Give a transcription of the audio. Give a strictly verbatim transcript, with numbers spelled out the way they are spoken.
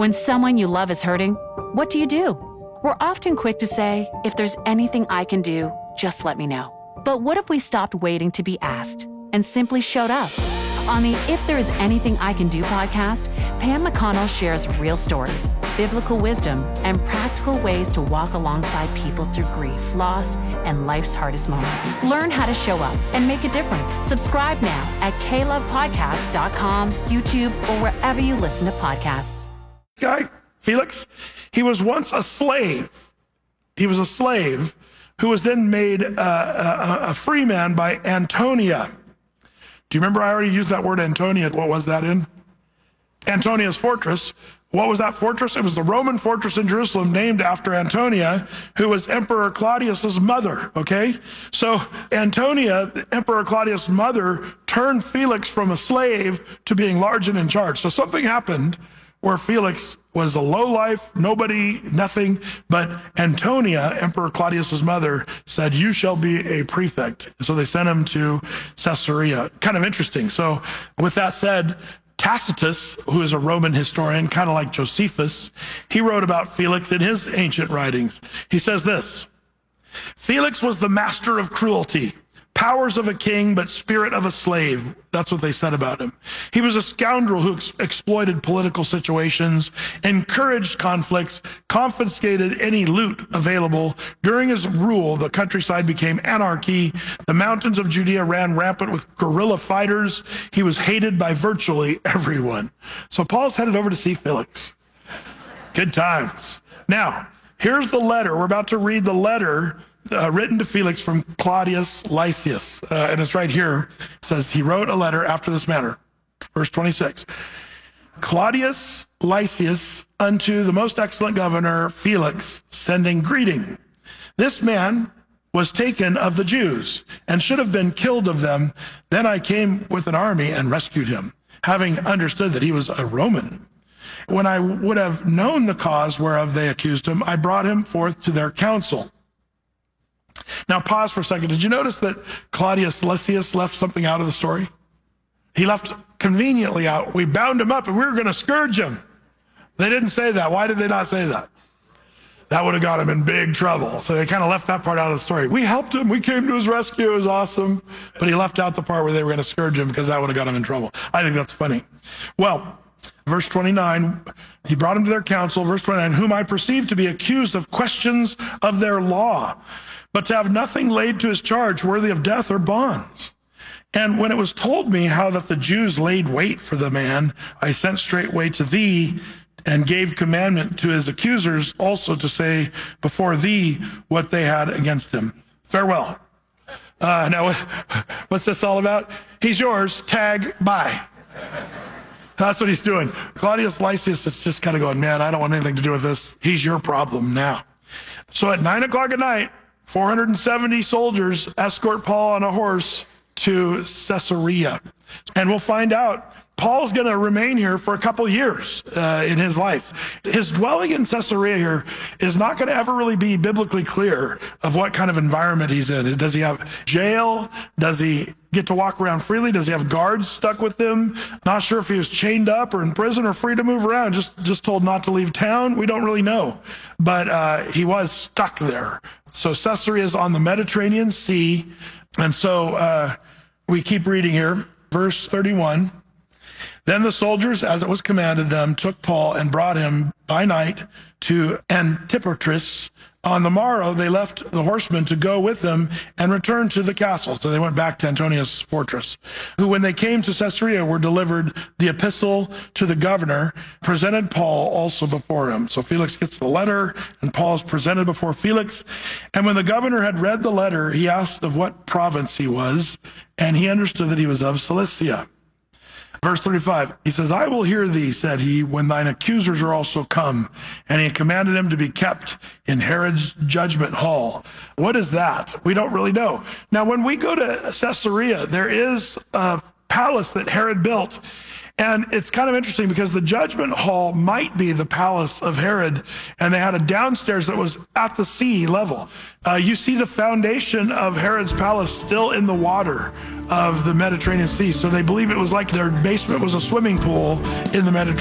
When someone you love is hurting, what do you do? We're often quick to say, if there's anything I can do, just let me know. But what if we stopped waiting to be asked and simply showed up? On the If There Is Anything I Can Do podcast, Pam McConnell shares real stories, biblical wisdom, and practical ways to walk alongside people through grief, loss, and life's hardest moments. Learn how to show up and make a difference. Subscribe now at k love podcast dot com, YouTube, or wherever you listen to podcasts. Guy, Felix, he was once a slave. He was a slave who was then made uh, a, a free man by Antonia. Do you remember I already used that word Antonia? What was that in? Antonia's fortress. What was that fortress? It was the Roman fortress in Jerusalem named after Antonia, who was Emperor Claudius's mother, okay? So Antonia, Emperor Claudius' mother, turned Felix from a slave to being large and in charge. So something happened where Felix was a lowlife, nobody, nothing, but Antonia, Emperor Claudius's mother, said, you shall be a prefect. So they sent him to Caesarea. Kind of interesting. So with that said, Tacitus, who is a Roman historian, kind of like Josephus, he wrote about Felix in his ancient writings. He says this: Felix was the master of cruelty, powers of a king, but spirit of a slave. That's what they said about him. He was a scoundrel who ex- exploited political situations, encouraged conflicts, confiscated any loot available. During his rule, the countryside became anarchy. The mountains of Judea ran rampant with guerrilla fighters. He was hated by virtually everyone. So Paul's headed over to see Felix. Good times. Now, here's the letter. We're about to read the letter Uh, written to Felix from Claudius Lysias. Uh, and it's right here. It says, he wrote a letter after this manner. Verse twenty-six. Claudius Lysias unto the most excellent governor Felix, sending greeting. This man was taken of the Jews and should have been killed of them. Then I came with an army and rescued him, having understood that he was a Roman. When I would have known the cause whereof they accused him, I brought him forth to their council. Now pause for a second. Did you notice that Claudius Lysias left something out of the story? He left conveniently out. We bound him up and we were going to scourge him. They didn't say that. Why did they not say that? That would have got him in big trouble. So they kind of left that part out of the story. We helped him. We came to his rescue. It was awesome. But he left out the part where they were going to scourge him because that would have got him in trouble. I think that's funny. Well, verse twenty-nine, he brought him to their council. Verse twenty-nine, whom I perceive to be accused of questions of their law, but to have nothing laid to his charge worthy of death or bonds. And when it was told me how that the Jews laid wait for the man, I sent straightway to thee and gave commandment to his accusers also to say before thee what they had against him. Farewell. Uh, now, what's this all about? He's yours. Tag, bye. That's what he's doing. Claudius Lysias is just kind of going, man, I don't want anything to do with this. He's your problem now. So at nine o'clock at night, four hundred seventy soldiers escort Paul on a horse to Caesarea. And we'll find out Paul's going to remain here for a couple years uh, in his life. His dwelling in Caesarea here is not going to ever really be biblically clear of what kind of environment he's in. Does he have jail? Does he get to walk around freely? Does he have guards stuck with him? Not sure if he was chained up or in prison or free to move around, just, just told not to leave town. We don't really know. But uh, he was stuck there. So Caesarea is on the Mediterranean Sea. And so uh, we keep reading here. Verse thirty-one. Then the soldiers, as it was commanded them, took Paul and brought him by night to Antipatris. On the morrow, they left the horsemen to go with them and return to the castle. So they went back to Antonia's fortress, who, when they came to Caesarea, were delivered the epistle to the governor, presented Paul also before him. So Felix gets the letter, and Paul is presented before Felix. And when the governor had read the letter, he asked of what province he was, and he understood that he was of Cilicia. Verse thirty-five, he says, I will hear thee, said he, when thine accusers are also come. And he commanded him to be kept in Herod's judgment hall. What is that? We don't really know. Now, when we go to Caesarea, there is a palace that Herod built. And it's kind of interesting because the judgment hall might be the palace of Herod, and they had a downstairs that was at the sea level. Uh, you see the foundation of Herod's palace still in the water of the Mediterranean Sea. So they believe it was like their basement was a swimming pool in the Mediterranean